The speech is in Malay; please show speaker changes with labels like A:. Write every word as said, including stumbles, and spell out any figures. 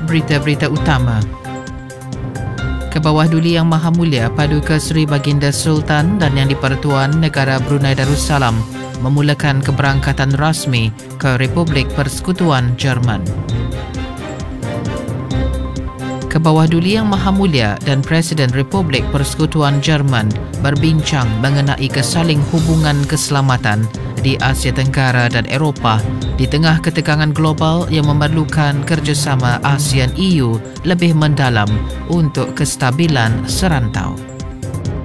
A: berita-berita utama. Kebawah Duli Yang Maha Mulia Paduka Seri Baginda Sultan dan Yang di-Pertuan Negara Brunei Darussalam memulakan keberangkatan rasmi ke Republik Persekutuan Jerman. Kebawah Duli Yang Maha Mulia dan Presiden Republik Persekutuan Jerman berbincang mengenai kesaling hubungan keselamatan di Asia Tenggara dan Eropah di tengah ketegangan global yang memerlukan kerjasama ASEAN-E U lebih mendalam untuk kestabilan serantau.